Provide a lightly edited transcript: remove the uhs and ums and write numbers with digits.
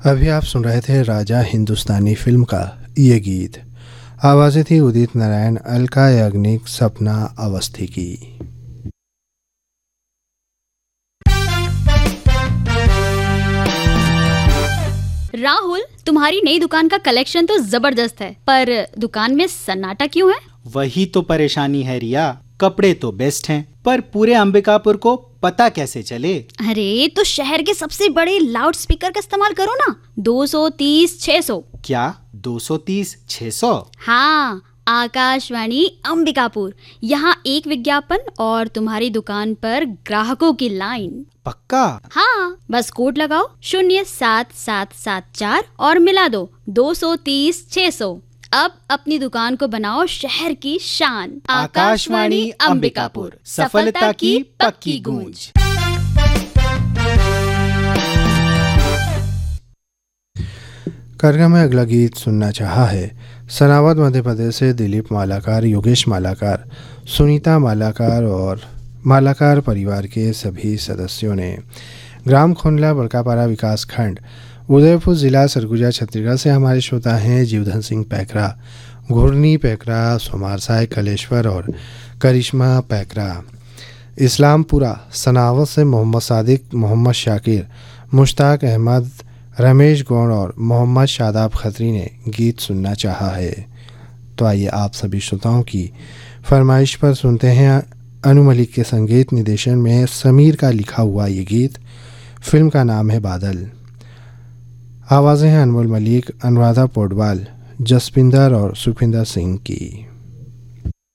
अभी आप सुन रहे थे राजा हिंदुस्तानी फिल्म का ये गीत। आवाज़ें थी उदित नारायण, अलका याग्निक, सपना अवस्थी की। राहुल, तुम्हारी नई दुकान का कलेक्शन तो जबरदस्त है, पर दुकान में सन्नाटा क्यों है? वही तो परेशानी है रिया। कपड़े तो बेस्ट हैं, पर पूरे अंबिकापुर को पता कैसे चले? अरे तो शहर के सबसे बड़े लाउड स्पीकर का इस्तेमाल करो ना। 230-600। क्या 230-600? हाँ, आकाशवाणी अंबिकापुर। यहाँ एक विज्ञापन और तुम्हारी दुकान पर ग्राहकों की लाइन। पक्का? हाँ, बस कोड लगाओ 07774 और मिला दो 230-600। अब अपनी दुकान को बनाओ शहर की शान। आकाशवाणी अंबिकापुर, सफलता की पक्की गूंज। कार्यक्रम में अगला गीत सुनना चाहा है सनावद मध्य प्रदेश से दिलीप मालाकार, योगेश मालाकार, सुनीता मालाकार और मालाकार परिवार के सभी सदस्यों ने। ग्राम खोंडला, बड़कापारा विकास खंड, उदयपुर जिला, सरगुजा, छत्तीसगढ़ से हमारे श्रोता हैं जीवधन सिंह पैकरा, घुरनी पैकरा, सोमारसाय कलेश्वर और करिश्मा पैकरा। इस्लामपुरा सनावत से मोहम्मद सादिक, मोहम्मद शाकिर, मुश्ताक अहमद, रमेश गौड़ और मोहम्मद शादाब खत्री ने गीत सुनना चाहा है। तो आइए आप सभी श्रोताओं की फरमाइश पर सुनते हैं अनु मलिक के संगीत निर्देशन में समीर का लिखा हुआ ये गीत। फिल्म का नाम है बादल। आवाज़ें हैं अनमोल मलिक, अनुराधा पौडवाल, जसपिंदर और सुखविंदर सिंह की।